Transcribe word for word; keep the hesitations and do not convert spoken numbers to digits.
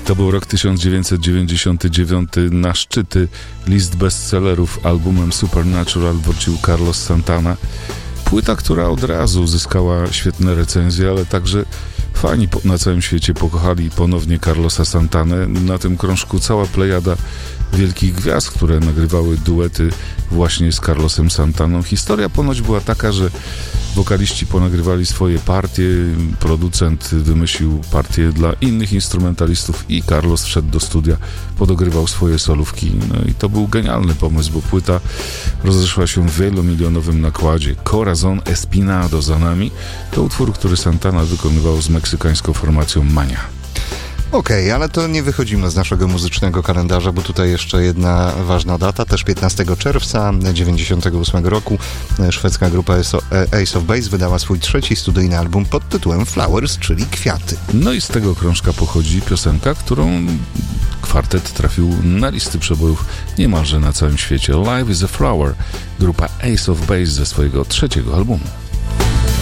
To był rok tysiąc dziewięćset dziewięćdziesiąty dziewiąty. Na szczyty list bestsellerów albumem Supernatural wrócił Carlos Santana. Płyta, która od razu uzyskała świetne recenzje, ale także fani na całym świecie pokochali ponownie Carlosa Santanę. Na tym krążku cała plejada wielkich gwiazd, które nagrywały duety właśnie z Carlosem Santaną. Historia ponoć była taka, że wokaliści ponagrywali swoje partie, producent wymyślił partie dla innych instrumentalistów i Carlos wszedł do studia, podogrywał swoje solówki. No i to był genialny pomysł, bo płyta rozeszła się w wielomilionowym nakładzie. Corazon Espinado za nami to utwór, który Santana wykonywał z meksykańską formacją Mania. Okej, okay, ale to nie wychodzimy z naszego muzycznego kalendarza, bo tutaj jeszcze jedna ważna data, też piętnastego czerwca dziewięćdziesiątego ósmego roku szwedzka grupa Ace of Base wydała swój trzeci studyjny album pod tytułem Flowers, czyli Kwiaty. No i z tego krążka pochodzi piosenka, którą kwartet trafił na listy przebojów niemalże na całym świecie. Life is a Flower, grupa Ace of Base ze swojego trzeciego albumu.